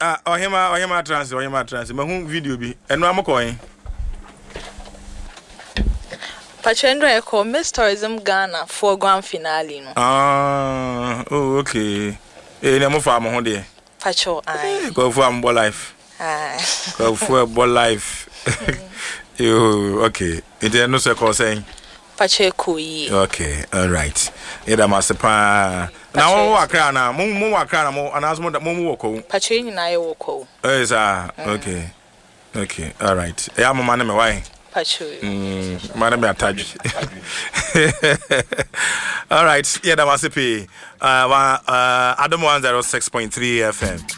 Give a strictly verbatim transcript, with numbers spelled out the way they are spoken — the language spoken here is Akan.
Ah, ohima ohima trans ohima trans. Me hu video bi. Eno amokoyin. Pachendo eko Miss Tourism Ghana for grand finale no. Ah, oh okay. Eh, na mo fa mo ho de. Pacho ai. Go for am life. Ah. Go for ball life. You okay. It no se ko saying. Pacho ekuyi. Okay, all right. Ida masepa. Na wo wakra na mo mo wakra na mo anaso mo mo woko. Pacho nyina ye woko. Eh sa, okay. Okay, all right. E am ma na me why. Pacho. Mm, ma na me attach. All right. Ida masepa. Uh uh Adam one oh six point three F M.